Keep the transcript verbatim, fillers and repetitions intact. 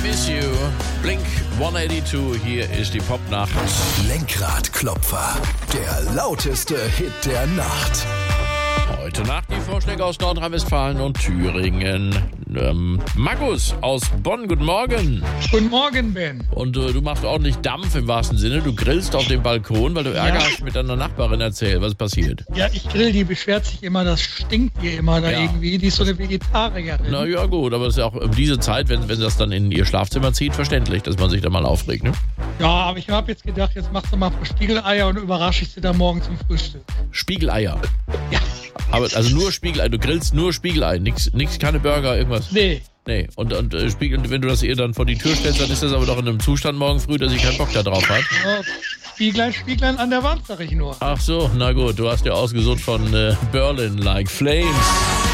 Miss You. Blink hundertzweiundachtzig, hier ist die Popnacht. Lenkradklopfer, der lauteste Hit der Nacht. Heute Nacht die Vorschläge aus Nordrhein-Westfalen und Thüringen. Ähm, Markus aus Bonn, guten Morgen. Guten Morgen, Ben. Und äh, du machst ordentlich Dampf im wahrsten Sinne. Du grillst auf dem Balkon, weil du Ärger Ja. hast mit deiner Nachbarin. Erzähl, was ist passiert? Ja, ich grill, die beschwert sich immer, das stinkt ihr immer da Ja. irgendwie. Die ist so eine Vegetarierin. Na ja, gut, aber es ist ja auch um diese Zeit, wenn, wenn das dann in ihr Schlafzimmer zieht, verständlich, dass man sich da mal aufregt, ne? Ja, aber ich habe jetzt gedacht, jetzt machst du mal ein paar Spiegeleier und überrasche ich sie dann morgen zum Frühstück. Spiegeleier. Ja. Aber also nur Spiegelei, du grillst nur Spiegelei, nix, nix keine Burger, irgendwas. Nee. Nee, und, und äh, Spiegel, wenn du das ihr dann vor die Tür stellst, dann ist das aber doch in einem Zustand morgen früh, dass sie keinen Bock da drauf hat. Ja, Spieglein, Spieglein an der Wand, sag ich nur. Ach so, na gut, du hast ja ausgesucht von äh, Berlin Like Flames.